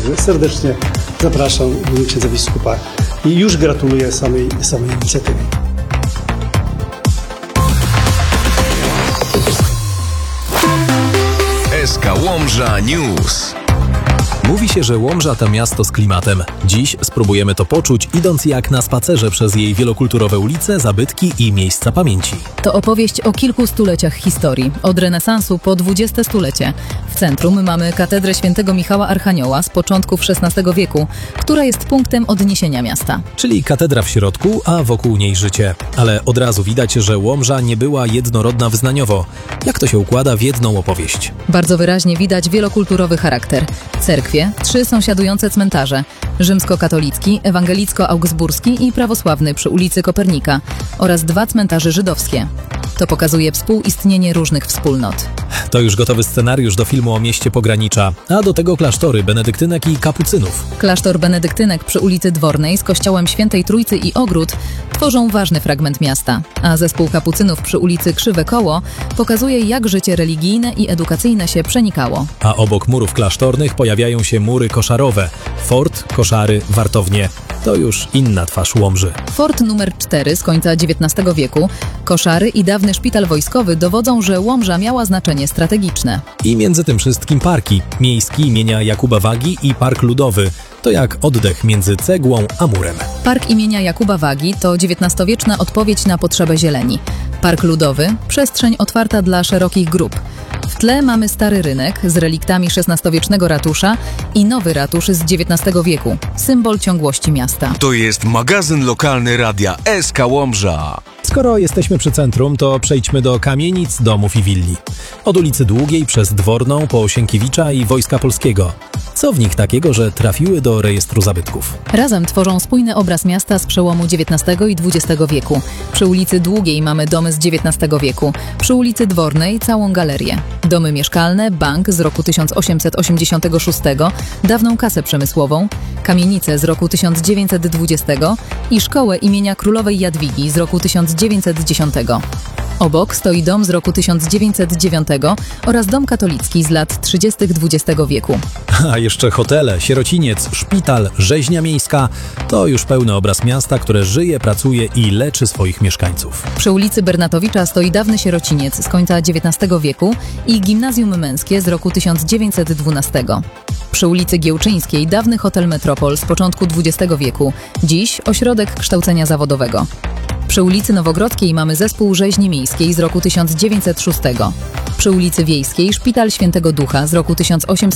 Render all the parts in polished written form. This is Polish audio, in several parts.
Także serdecznie zapraszam księdza biskupa i już gratuluję samej inicjatywy. SK Łomża News. Mówi się, że Łomża to miasto z klimatem. Dziś spróbujemy to poczuć, idąc jak na spacerze przez jej wielokulturowe ulice, zabytki i miejsca pamięci. To opowieść o kilku stuleciach historii, od renesansu po XX stulecie. W centrum mamy katedrę świętego Michała Archanioła z początków XVI wieku, która jest punktem odniesienia miasta. Czyli katedra w środku, a wokół niej życie. Ale od razu widać, że Łomża nie była jednorodna wyznaniowo. Jak to się układa w jedną opowieść? Bardzo wyraźnie widać wielokulturowy charakter. Cerkwie, 3 sąsiadujące cmentarze, rzymskokatolicki, ewangelicko-augsburski i prawosławny przy ulicy Kopernika oraz 2 cmentarze żydowskie. To pokazuje współistnienie różnych wspólnot. To już gotowy scenariusz do filmu o mieście pogranicza, a do tego klasztory benedyktynek i kapucynów. Klasztor benedyktynek przy ulicy Dwornej z kościołem Świętej Trójcy i ogród tworzą ważny fragment miasta, a zespół kapucynów przy ulicy Krzywe Koło pokazuje, jak życie religijne i edukacyjne się przenikało. A obok murów klasztornych pojawiają się mury koszarowe. Fort, koszary, wartownie. To już inna twarz Łomży. Fort numer 4 z końca XIX wieku, koszary i dawny szpital wojskowy dowodzą, że Łomża miała znaczenie strategiczne. I między tym wszystkim parki. Miejski imienia Jakuba Wagi i Park Ludowy. To jak oddech między cegłą a murem. Park imienia Jakuba Wagi to XIX-wieczna odpowiedź na potrzebę zieleni. Park Ludowy – przestrzeń otwarta dla szerokich grup. W tle mamy stary rynek z reliktami XVI-wiecznego ratusza i nowy ratusz z XIX wieku, symbol ciągłości miasta. To jest magazyn lokalny radia SK Łomża. Skoro jesteśmy przy centrum, to przejdźmy do kamienic, domów i willi. Od ulicy Długiej przez Dworną po Sienkiewicza i Wojska Polskiego. Co w nich takiego, że trafiły do rejestru zabytków? Razem tworzą spójny obraz miasta z przełomu XIX i XX wieku. Przy ulicy Długiej mamy domy z XIX wieku, przy ulicy Dwornej całą galerię. Domy mieszkalne, bank z roku 1886, dawną kasę przemysłową, kamienice z roku 1920 i szkołę imienia Królowej Jadwigi z roku 1910. Obok stoi dom z roku 1909 oraz dom katolicki z lat 30. XX wieku. A jeszcze hotele, sierociniec, szpital, rzeźnia miejska to już pełny obraz miasta, które żyje, pracuje i leczy swoich mieszkańców. Przy ulicy Bernatowicza stoi dawny sierociniec z końca XIX wieku i gimnazjum męskie z roku 1912. Przy ulicy Giełczyńskiej dawny hotel Metropol z początku XX wieku, dziś ośrodek kształcenia zawodowego. Przy ulicy Nowogrodzkiej mamy zespół rzeźni miejskiej z roku 1906. Przy ulicy Wiejskiej Szpital Świętego Ducha z roku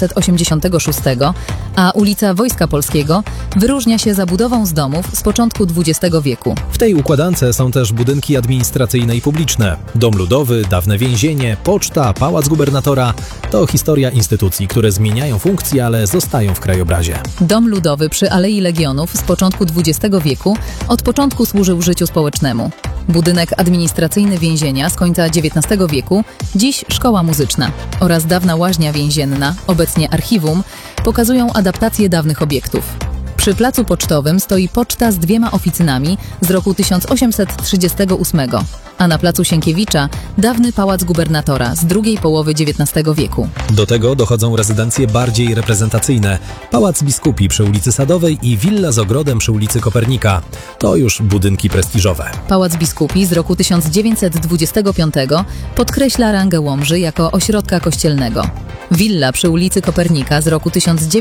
1886, a ulica Wojska Polskiego wyróżnia się zabudową z domów z początku XX wieku. W tej układance są też budynki administracyjne i publiczne. Dom Ludowy, dawne więzienie, poczta, pałac gubernatora. To historia instytucji, które zmieniają funkcje, ale zostają w krajobrazie. Dom Ludowy przy Alei Legionów z początku XX wieku od początku służył życiu społecznemu. Budynek administracyjny więzienia z końca XIX wieku, dziś szkoła muzyczna oraz dawna łaźnia więzienna, obecnie archiwum, pokazują adaptację dawnych obiektów. Przy placu pocztowym stoi poczta z 2 oficynami z roku 1838, a na placu Sienkiewicza dawny pałac gubernatora z drugiej połowy XIX wieku. Do tego dochodzą rezydencje bardziej reprezentacyjne. Pałac Biskupi przy ulicy Sadowej i willa z ogrodem przy ulicy Kopernika. To już budynki prestiżowe. Pałac Biskupi z roku 1925 podkreśla rangę Łomży jako ośrodka kościelnego. Willa przy ulicy Kopernika z roku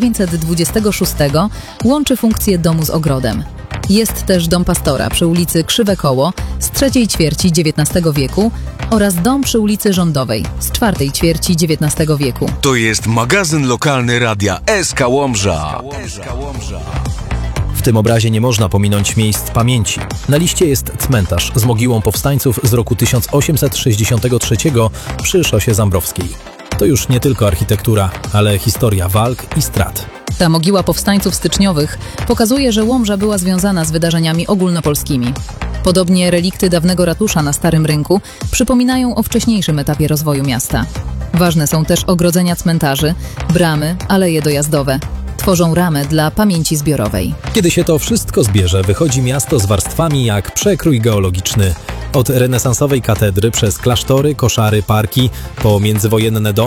1926 łączy funkcję domu z ogrodem. Jest też dom pastora przy ulicy Krzywe Koło z trzeciej ćwierci XIX wieku oraz dom przy ulicy Rządowej z czwartej ćwierci XIX wieku. To jest magazyn lokalny radia SK Łomża. W tym obrazie nie można pominąć miejsc pamięci. Na liście jest cmentarz z mogiłą powstańców z roku 1863 przy szosie Zambrowskiej. To już nie tylko architektura, ale historia walk i strat. Ta mogiła powstańców styczniowych pokazuje, że Łomża była związana z wydarzeniami ogólnopolskimi. Podobnie relikty dawnego ratusza na Starym Rynku przypominają o wcześniejszym etapie rozwoju miasta. Ważne są też ogrodzenia cmentarzy, bramy, aleje dojazdowe. Tworzą ramę dla pamięci zbiorowej. Kiedy się to wszystko zbierze, wychodzi miasto z warstwami jak przekrój geologiczny. Od renesansowej katedry przez klasztory, koszary, parki, po międzywojenne domy,